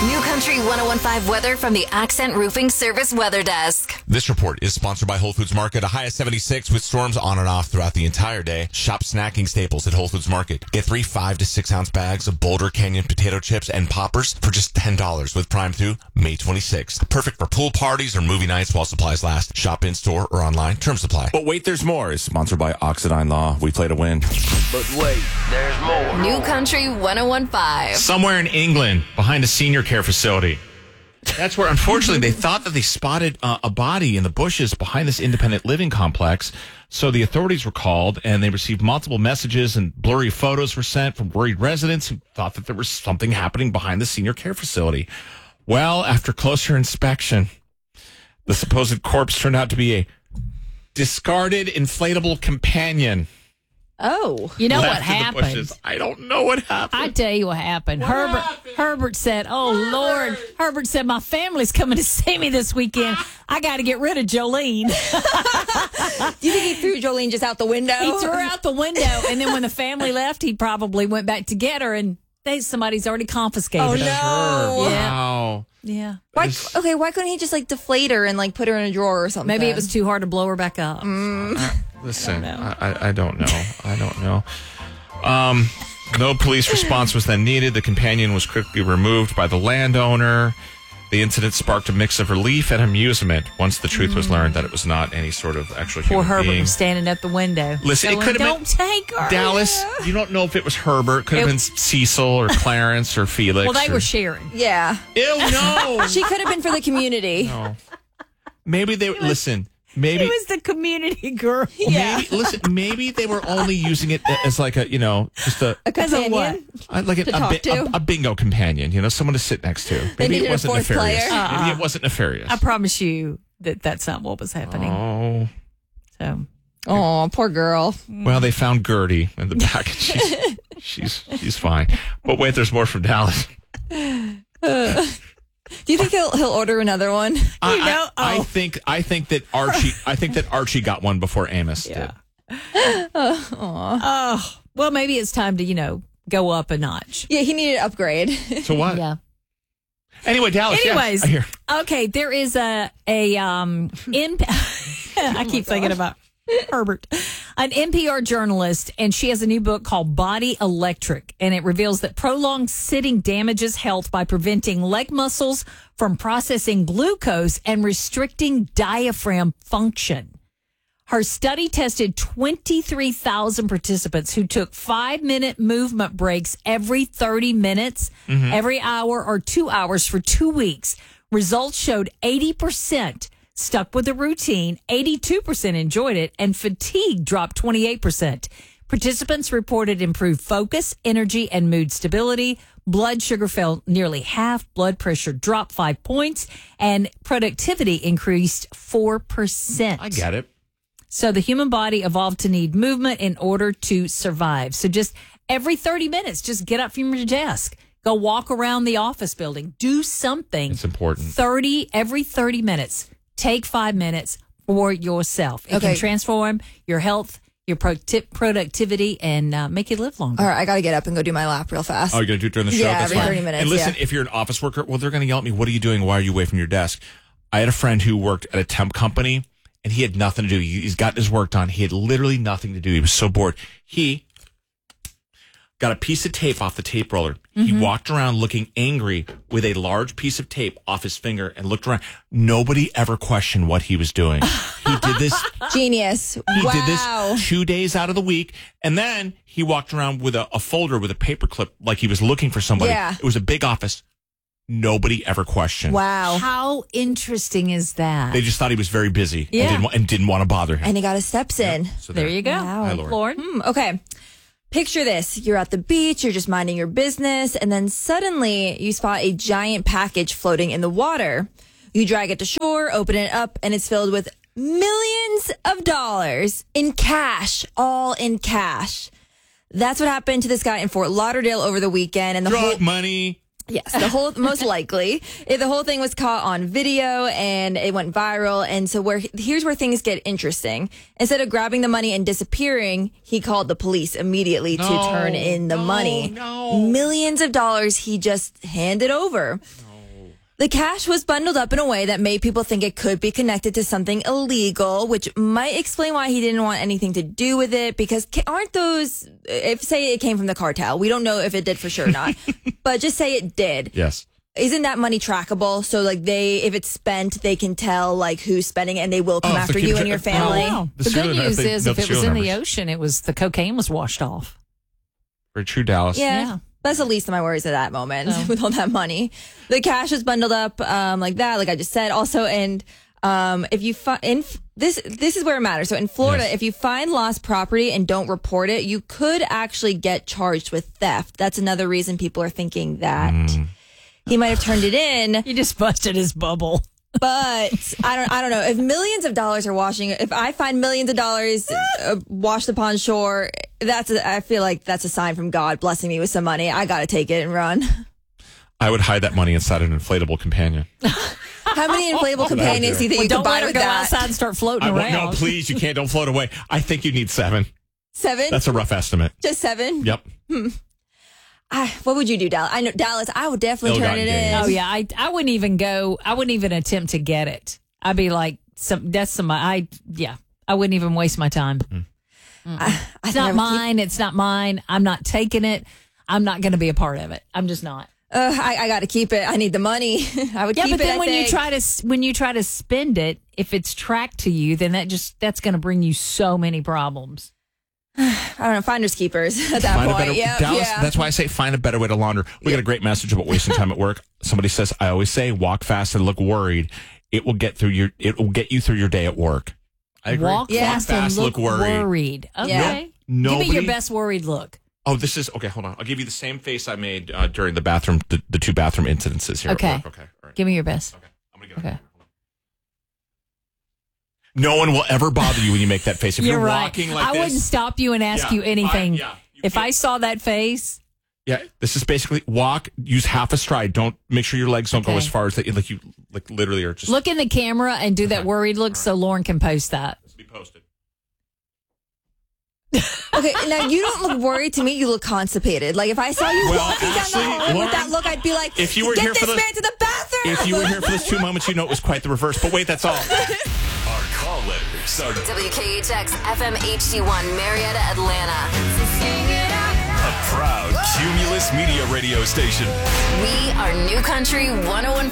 New Country 101.5 weather from the Accent Roofing Service Weather Desk. This report is sponsored by Whole Foods Market. A high of 76 with storms on and off throughout the entire day. Shop snacking staples at Whole Foods Market. Get 3 5 to 6 ounce bags of Boulder Canyon potato chips and poppers for just $10 with Prime through May 26th. Perfect for pool parties or movie nights while supplies last. Shop in store or online. Terms apply. But wait, there's more. Is sponsored by Oxidine Law. We play to win. But wait, there's more. New Country 101.5. Somewhere in England, behind a senior care facility. That's where, unfortunately, they thought that they spotted a body in the bushes behind this independent living complex. So the authorities were called, and they received multiple messages, and blurry photos were sent from worried residents who thought that there was something happening behind the senior care facility. Well, after closer inspection, the supposed corpse turned out to be a discarded inflatable companion. Oh. You know what Left in the happened? bushes. I don't know what happened. I tell you what happened. Herbert said, Lord. Herbert said, my family's coming to see me this weekend. I got to get rid of Jolene. Do you think he threw Jolene just out the window? He threw her out the window. And then when the family left, he probably went back to get her. And somebody's already confiscated her. no. Yeah. Wow. Yeah. Why couldn't he just deflate her and put her in a drawer or something? Maybe it was too hard to blow her back up. Listen, I don't know. I don't know. No police response was then needed. The companion was quickly removed by the landowner. The incident sparked a mix of relief and amusement once the truth was learned that it was not any sort of actual Poor human Herbert being. was standing at the window. Listen, it going, could have don't been take her. Dallas. You don't know if it was Herbert. Could have been Cecil or Clarence or Felix. Well, they were sharing. Yeah. Ew, no. She could have been for the community. No. Maybe they listen. Maybe It was the community girl. Maybe they were only using it as like a, just a companion? like a bingo companion, someone to sit next to. Maybe needed it a wasn't fourth nefarious. player. Maybe it wasn't nefarious. I promise you that's not what was happening. Oh. So, Oh, poor girl. Well, they found Gertie in the back. And she's fine. But wait, there's more from Dallas. Do you think he'll order another one? I think that Archie got one before Amos did. oh, well, maybe it's time to, go up a notch. Yeah, he needed an upgrade. So what? Yeah. Anyway, Dallas. Anyways, I hear. Okay, there is I keep thinking about Herbert, an NPR journalist, and she has a new book called Body Electric, and it reveals that prolonged sitting damages health by preventing leg muscles from processing glucose and restricting diaphragm function. Her study tested 23,000 participants who took 5-minute movement breaks every 30 minutes, every hour or 2 hours for 2 weeks. Results showed 80% stuck with the routine, 82% enjoyed it, and fatigue dropped 28%. Participants reported improved focus, energy, and mood stability. Blood sugar fell nearly half, blood pressure dropped 5 points, and productivity increased 4%. I get it. So the human body evolved to need movement in order to survive. So just every 30 minutes, just get up from your desk. Go walk around the office building. Do something. It's important. Every 30 minutes. Take 5 minutes for yourself. It can transform your health, your productivity, and make you live longer. All right, I got to get up and go do my lap real fast. Oh, you're going to do it during the show? Yeah, That's every fine. 30 minutes. And listen, if you're an office worker, well, they're going to yell at me, what are you doing? Why are you away from your desk? I had a friend who worked at a temp company, and he had nothing to do. He's gotten his work done. He had literally nothing to do. He was so bored. He got a piece of tape off the tape roller. He walked around looking angry with a large piece of tape off his finger and looked around. Nobody ever questioned what he was doing. He did this. Genius. He did this 2 days out of the week. And then he walked around with a folder with a paper clip like he was looking for somebody. Yeah. It was a big office. Nobody ever questioned. Wow. How interesting is that? They just thought he was very busy Yeah. and didn't want to bother him. And he got his steps in. So there you go. Wow. Hi, Lauren. Lauren. Okay. Picture this. You're at the beach, you're just minding your business, and then suddenly you spot a giant package floating in the water. You drag it to shore, open it up, and it's filled with millions of dollars in cash, all in cash. That's what happened to this guy in Fort Lauderdale over the weekend. And the Drug money. Yes, most likely. The whole thing was caught on video and it went viral. And so here's where things get interesting. Instead of grabbing the money and disappearing, he called the police immediately to turn in the money. No. Millions of dollars he just handed over. The cash was bundled up in a way that made people think it could be connected to something illegal, which might explain why he didn't want anything to do with it. Because aren't those, if say it came from the cartel, we don't know if it did for sure or not, but just say it did. Yes. Isn't that money trackable? So like if it's spent, they can tell like who's spending it and they will come after you and your family. Wow. The good news is if it was in the ocean, the cocaine was washed off. Very true, Dallas. Yeah. That's the least of my worries at that moment with all that money. The cash was bundled up like that, like I just said. Also, and if you find this is where it matters. So in Florida, if you find lost property and don't report it, you could actually get charged with theft. That's another reason people are thinking that he might have turned it in. You just busted his bubble. But I don't know if millions of dollars are washing. If I find millions of dollars washed upon shore, I feel like that's a sign from God blessing me with some money. I got to take it and run. I would hide that money inside an inflatable companion. How many inflatable companions do you think you could buy with that? Don't let her go outside and start floating around. No, please, you can't. Don't float away. I think you need 7. 7? That's a rough estimate. Just 7? Yep. What would you do, Dallas? I know Dallas. I would definitely turn it in. Oh yeah, I wouldn't even go. I wouldn't even attempt to get it. I'd be like, I wouldn't even waste my time. It's not mine. It's not mine. I'm not taking it. I'm not going to be a part of it. I'm just not. I got to keep it. I need the money. I would keep it. Yeah, but then when you try to spend it, if it's tracked to you, then that's going to bring you so many problems. I don't know, finders keepers at that point. Dallas, that's why I say find a better way to launder. We got a great message about wasting time at work. Somebody says, I always say walk fast and look worried. It will get you through your day at work. I agree. Walk fast and look worried. Okay. Give me your best worried look. Oh, this is okay. Hold on. I'll give you the same face I made during the 2 bathroom incidences here. Okay. At work. Okay. All right. Give me your best. Okay. I'm gonna get it. No one will ever bother you when you make that face. If you're walking like this, I wouldn't stop you and ask you anything. If I saw that face. Yeah, this is basically walk, use half a stride. Don't make sure your legs don't go as far as you literally are just. Look in the camera and do that worried look so Lauren can post that. This will be posted. Okay, now you don't look worried to me. You look constipated. Like if I saw you walking down the hallway with that look, I'd be like, if you were get here this for man to the bathroom. If you were here for those 2 moments, you know it was quite the reverse. But wait, that's all. Our call letters are WKHX FM HD1 Marietta, Atlanta. a proud Cumulus Media radio station. We are New Country 101.5